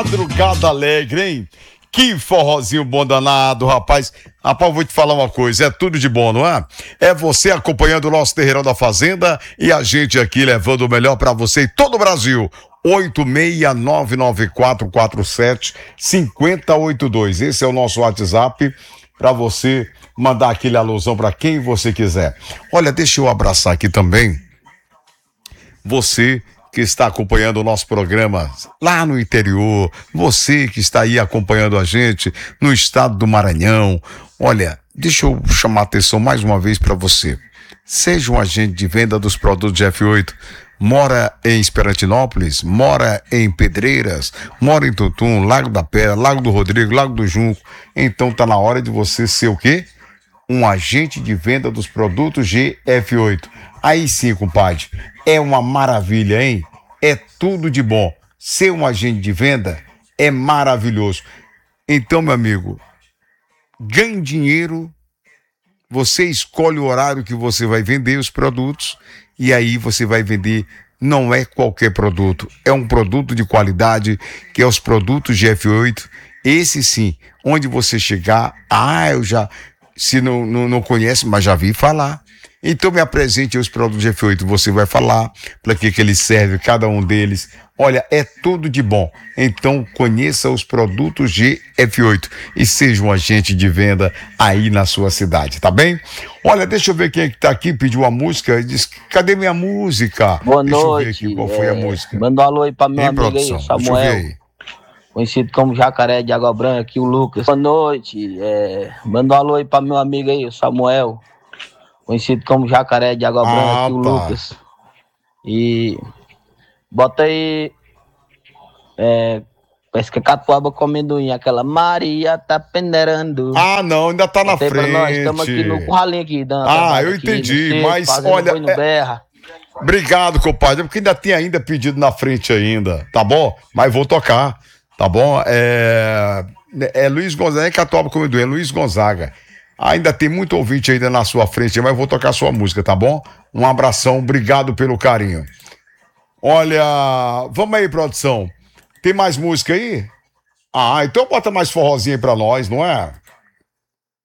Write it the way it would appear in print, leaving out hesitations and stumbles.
Madrugada alegre, hein? Que forrozinho bom danado, rapaz. Rapaz, vou te falar uma coisa, é tudo de bom, não é? É você acompanhando o nosso Terreirão da Fazenda e a gente aqui levando o melhor pra você e todo o Brasil. 86994475082. Esse é o nosso WhatsApp pra você mandar aquele alusão pra quem você quiser. Olha, deixa eu abraçar aqui também você que está acompanhando o nosso programa lá no interior, você que está aí acompanhando a gente no estado do Maranhão. Olha, deixa eu chamar a atenção mais uma vez para você. Seja um agente de venda dos produtos F8. Mora em Esperantinópolis, mora em Pedreiras, mora em Tuntum, Lago da Pedra, Lago do Rodrigo, Lago do Junco. Então tá na hora de você ser o quê? Um agente de venda dos produtos GF8. Aí sim, compadre, é uma maravilha, hein? É tudo de bom. Ser um agente de venda é maravilhoso. Então, meu amigo, ganhe dinheiro, você escolhe o horário que você vai vender os produtos e aí você vai vender. Não é qualquer produto, é um produto de qualidade, que é os produtos GF8. Esse sim, onde você chegar, eu já... Se não conhece, mas já vi falar. Então me apresente os produtos F8, você vai falar para que eles servem, cada um deles. Olha, é tudo de bom. Então conheça os produtos GF8 e seja um agente de venda aí na sua cidade, tá bem? Olha, deixa eu ver quem é que tá aqui, pediu a música, disse, cadê minha música? Boa Deixa noite. eu ver aqui qual foi a música. Manda um alô aí pra meu amigo produção? aí, Deixa eu ver Samuel. aí. Conhecido como Jacaré de Água Branca, aqui o Lucas. Boa noite. Manda um alô aí pra meu amigo aí, o Samuel. Conhecido como Jacaré de Água Branca, aqui o Lucas. E bota aí. Parece que é catuaba com amendoim, aquela Maria tá peneirando. Não, ainda tá na frente. Pra nós, estamos aqui no curralinho aqui. Eu entendi, mas olha... Boi no berra. Obrigado, compadre, porque ainda tem pedido na frente ainda, tá bom? Mas vou tocar, tá bom? É Luiz Gonzaga, é Catuaba com amendoim, é Luiz Gonzaga. Ainda tem muito ouvinte ainda na sua frente, mas vou tocar sua música, tá bom? Um abração, obrigado pelo carinho. Olha, vamos aí, produção. Tem mais música aí? Então bota mais forrozinho aí pra nós, não é?